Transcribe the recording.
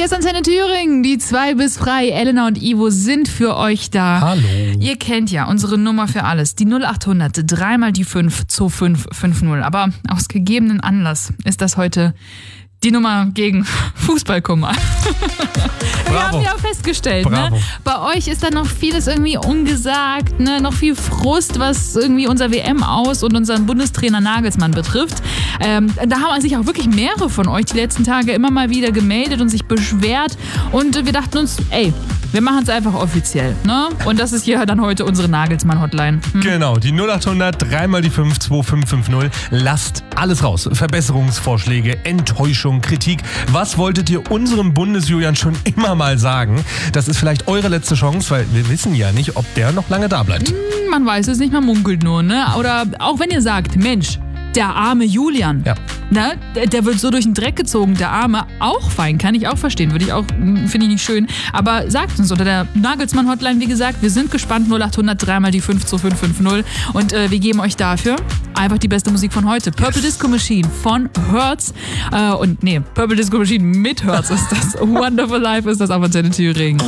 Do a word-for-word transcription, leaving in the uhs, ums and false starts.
hier ist Antenne Thüringen. Die zwei bis frei. Elena und Ivo sind für euch da. Hallo. Ihr kennt ja unsere Nummer für alles. Die null acht hundert, dreimal die fünf, zwei fünf fünf null. Aber aus gegebenen Anlass ist das heute die Nummer gegen Fußballkummer. Wir haben ja festgestellt, ne? Bei euch ist da noch vieles irgendwie ungesagt, ne? Noch viel Frust, was irgendwie unser W M-Aus und unseren Bundestrainer Nagelsmann betrifft. Ähm, da haben sich auch wirklich mehrere von euch die letzten Tage immer mal wieder gemeldet und sich beschwert. Und wir dachten uns, ey, wir machen es einfach offiziell, ne? Und das ist hier dann heute unsere Nagelsmann-Hotline. Hm? Genau, die null acht hundert, dreimal die fünf, zwei fünf fünf null. Lasst alles raus. Verbesserungsvorschläge, Enttäuschung, Kritik. Was wolltet ihr unserem Bundesjulian schon immer mal sagen? Das ist vielleicht eure letzte Chance, weil wir wissen ja nicht, ob der noch lange da bleibt. Man weiß es nicht, man munkelt nur, ne? Oder auch wenn ihr sagt, Mensch, der arme Julian, ja. ne? Der, der wird so durch den Dreck gezogen, der Arme, auch fein, kann ich auch verstehen, würde ich auch, finde ich nicht schön. Aber sagt uns unter der Nagelsmann-Hotline, wie gesagt, wir sind gespannt, null acht hundert, dreimal die fünf, zwei fünf fünf null und äh, wir geben euch dafür einfach die beste Musik von heute. Purple yes. Disco Machine von Hertz äh, und nee, Purple Disco Machine mit Hertz ist das. Wonderful Life ist das auf Antenne Thüringen.